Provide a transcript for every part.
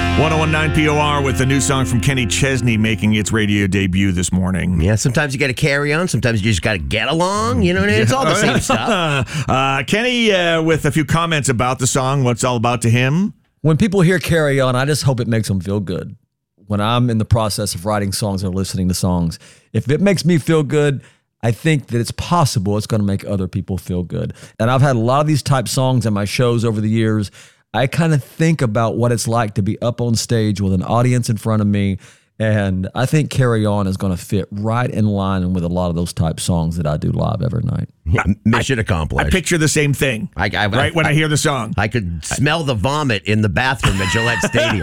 1019 POR with a new song from Kenny Chesney making its radio debut this morning. Yeah, sometimes you got to carry on. Sometimes you just got to get along. You know what I mean? It's all the same stuff. Kenny with a few comments about the song, what's all about to him. When people hear Carry On, I just hope it makes them feel good. When I'm in the process of writing songs or listening to songs, if it makes me feel good, I think that it's possible it's going to make other people feel good. And I've had a lot of these type songs in my shows over the years. I kind of think about what it's like to be up on stage with an audience in front of me. And I think Carry On is going to fit right in line with a lot of those type songs that I do live every night. Mission accomplished. I picture the same thing right when I hear the song. I could smell the vomit in the bathroom at Gillette Stadium.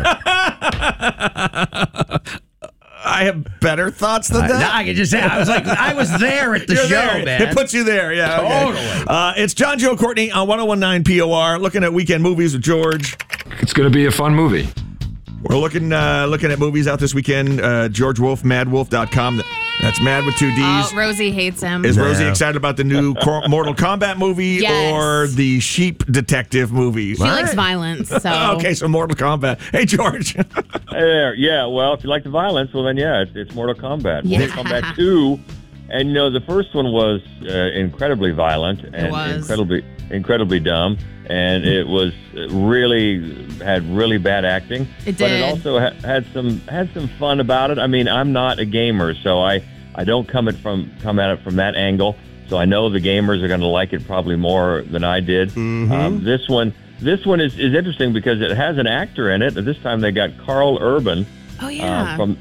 I have better thouts than that. I can just say, I was there at the You're show, there. man. It puts you there, yeah. Totally. It's John, Joe, Courtney on 1019 POR, looking at weekend movies with George. It's going to be a fun movie. We're looking at movies out this weekend. George Wolf, madwolf.com. That's Mad with two D's. Oh, Rosie hates him. Is Rosie excited about the new Mortal Kombat movie or the Sheep Detective movie? She likes violence, so. Okay, so Mortal Kombat. Hey, George. Hey there. Yeah, well, if you like the violence, well, then, yeah, it's Mortal Kombat. Yeah. Mortal Kombat 2. And, the first one was incredibly violent and incredibly dumb. And it was had really bad acting. It did. But it also had some fun about it. I mean, I'm not a gamer, so I don't come at it from that angle. So I know the gamers are going to like it probably more than I did. Mm-hmm. This one is interesting because it has an actor in it. This time they got Carl Urban. Oh, yeah. From